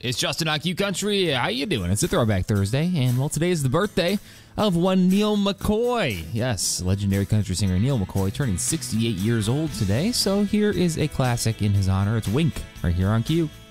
It's Justin on Q Country. How you doing? It's a Throwback Thursday, and well, today is the birthday of one Neil McCoy. Yes, legendary country singer Neil McCoy turning 68 years old today, so here is a classic in his honor. It's Wink, right here on Q.